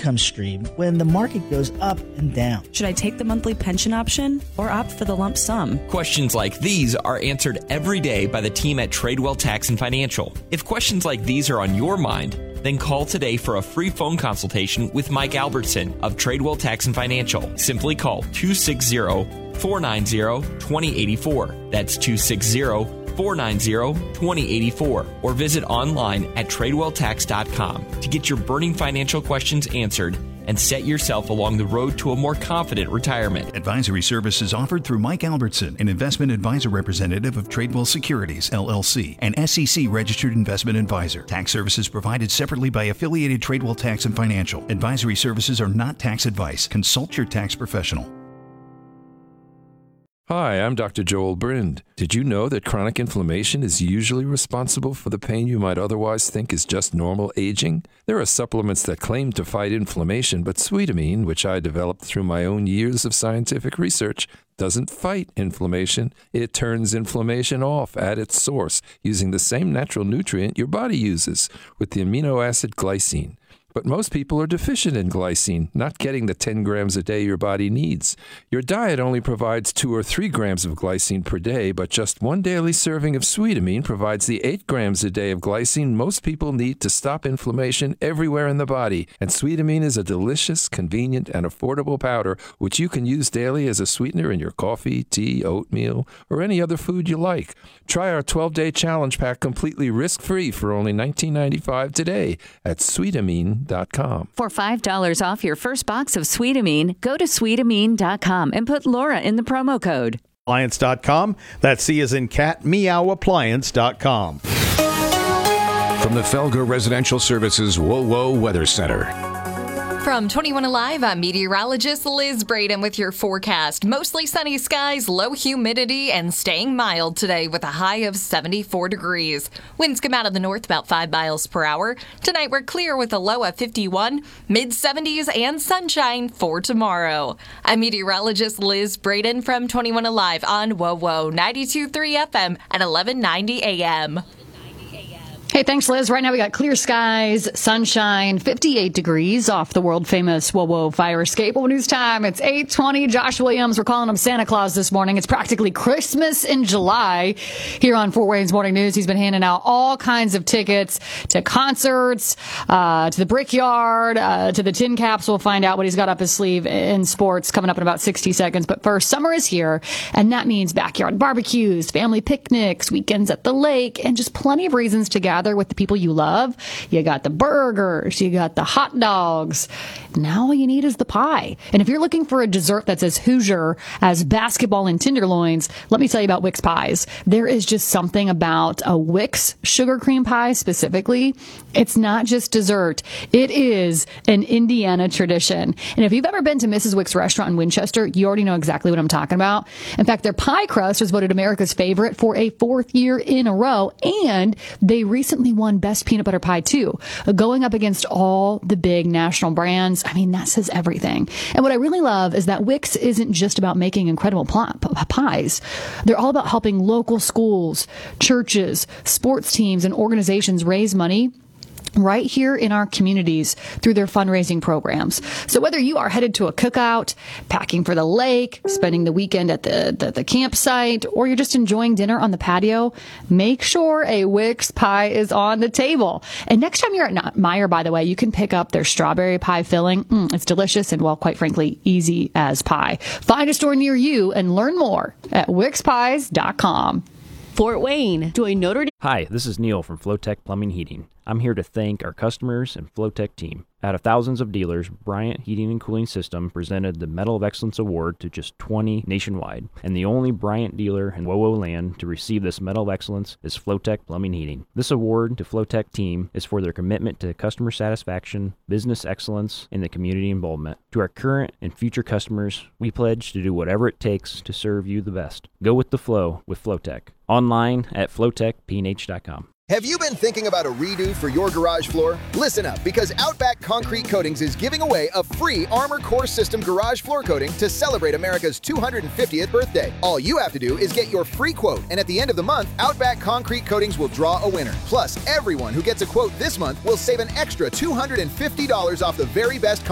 income stream when the market goes up and down. Should I take the monthly pension option or opt for the lump sum? Questions like these are answered every day by the team at Tradewell Tax and Financial. If questions like these are on your mind, then call today for a free phone consultation with Mike Albertson of Tradewell Tax and Financial. Simply call 260-490-2084. That's 260-490-2084. Or visit online at TradewellTax.com to get your burning financial questions answered and set yourself along the road to a more confident retirement. Advisory services offered through Mike Albertson, an investment advisor representative of Tradewell Securities, LLC, an SEC-registered investment advisor. Tax services provided separately by affiliated Tradewell Tax and Financial. Advisory services are not tax advice. Consult your tax professional. Hi, I'm Dr. Joel Brind. Did you know that chronic inflammation is usually responsible for the pain you might otherwise think is just normal aging? There are supplements that claim to fight inflammation, but Sweetamine, which I developed through my own years of scientific research, doesn't fight inflammation. It turns inflammation off at its source using the same natural nutrient your body uses, with the amino acid glycine. But most people are deficient in glycine, not getting the 10 grams a day your body needs. Your diet only provides 2 or 3 grams of glycine per day, but just one daily serving of Sweetamine provides the 8 grams a day of glycine most people need to stop inflammation everywhere in the body. And Sweetamine is a delicious, convenient, and affordable powder which you can use daily as a sweetener in your coffee, tea, oatmeal, or any other food you like. Try our 12-day challenge pack completely risk-free for only $19.95 today at Sweetamine.com. For $5 off your first box of Sweetamine, go to Sweetamine.com and put Laura in the promo code. Appliance.com. That's C as in cat, meowappliance.com. From the Felger Residential Services WOWO Weather Center. From 21 Alive, I'm meteorologist Liz Braden with your forecast. Mostly sunny skies, low humidity, and staying mild today with a high of 74 degrees. Winds come out of the north about 5 miles per hour. Tonight we're clear with a low of 51, mid-70s, and sunshine for tomorrow. I'm meteorologist Liz Braden from 21 Alive on WOWO 92.3 FM and 1190 AM. Hey, thanks, Liz. Right now we got clear skies, sunshine, 58 degrees off the world-famous WOWO fire escape. Well, news time. It's 8:20. Josh Williams, we're calling him Santa Claus this morning. It's practically Christmas in July. Here on Fort Wayne's Morning News, he's been handing out all kinds of tickets to concerts, to the Brickyard, to the Tin Caps. We'll find out what he's got up his sleeve in sports coming up in about 60 seconds. But first, summer is here, and that means backyard barbecues, family picnics, weekends at the lake, and just plenty of reasons to gather with the people you love. You got the burgers, you got the hot dogs. Now all you need is the pie. And if you're looking for a dessert that's as Hoosier as basketball and tenderloins, let me tell you about Wix Pies. There is just something about a Wix sugar cream pie specifically. It's not just dessert. It is an Indiana tradition. And if you've ever been to Mrs. Wix restaurant in Winchester, you already know exactly what I'm talking about. In fact, their pie crust was voted America's favorite for a 4th year in a row. And they recently won Best Peanut Butter Pie, too, going up against all the big national brands. I mean, that says everything. And what I really love is that Wix isn't just about making incredible pies. They're all about helping local schools, churches, sports teams, and organizations raise money right here in our communities through their fundraising programs. So whether you are headed to a cookout, packing for the lake, spending the weekend at the campsite, or you're just enjoying dinner on the patio, make sure a Wix pie is on the table. And next time you're at Meijer, by the way, you can pick up their strawberry pie filling. It's delicious and, well, quite frankly, easy as pie. Find a store near you and learn more at WixPies.com. Fort Wayne, join Notre Dame. Hi, this is Neil from Flowtech Plumbing Heating. I'm here to thank our customers and Flowtech team. Out of thousands of dealers, Bryant Heating and Cooling System presented the Medal of Excellence Award to just 20 nationwide. And the only Bryant dealer in WOWO land to receive this Medal of Excellence is Flowtech Plumbing Heating. This award to Flowtech team is for their commitment to customer satisfaction, business excellence, and the community involvement. To our current and future customers, we pledge to do whatever it takes to serve you the best. Go with the flow with Flowtech. Online at flowtechpnh.com. Have you been thinking about a redo for your garage floor? Listen up, because Outback Concrete Coatings is giving away a free Armor Core System garage floor coating to celebrate America's 250th birthday. All you have to do is get your free quote, and at the end of the month, Outback Concrete Coatings will draw a winner. Plus, everyone who gets a quote this month will save an extra $250 off the very best